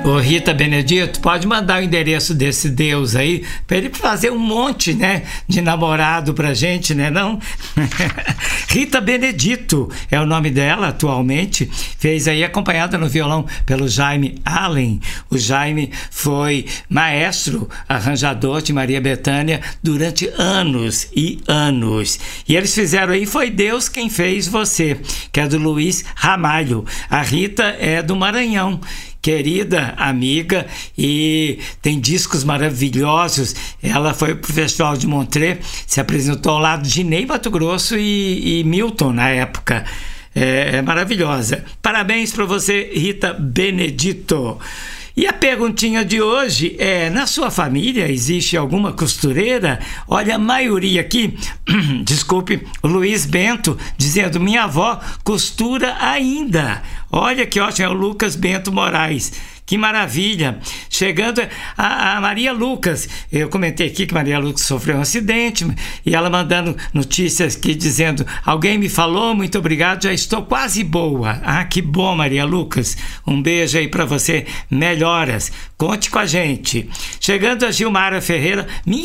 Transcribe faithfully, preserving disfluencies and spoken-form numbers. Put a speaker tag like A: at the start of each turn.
A: Ô Rita Benedito, pode mandar o endereço desse Deus aí para ele fazer um monte, né, de namorado pra gente, né, não? Rita Benedito é o nome dela atualmente, fez aí acompanhada no violão pelo Jaime Allen. O Jaime foi maestro, arranjador de Maria Bethânia durante anos e anos. E eles fizeram aí Foi Deus Quem Fez Você, que é do Luiz Ramalho. A Rita é do Maranhão, querida amiga, e tem discos maravilhosos. Ela foi pro Festival de Montreux, se apresentou ao lado de Ney Matogrosso e, e Milton na época. É, é maravilhosa. Parabéns para você, Rita Benedito. E a perguntinha de hoje é: na sua família existe alguma costureira? Olha, a maioria aqui, desculpe, o Luiz Bento dizendo: minha avó costura ainda. Olha que ótimo, é o Lucas Bento Moraes. Que maravilha! Chegando a, a Maria Lucas, eu comentei aqui que Maria Lucas sofreu um acidente e ela mandando notícias aqui dizendo: alguém me falou, muito obrigado, já estou quase boa. Ah, que bom, Maria Lucas, um beijo aí para você, melhoras, conte com a gente. Chegando a Gilmara Ferreira, minha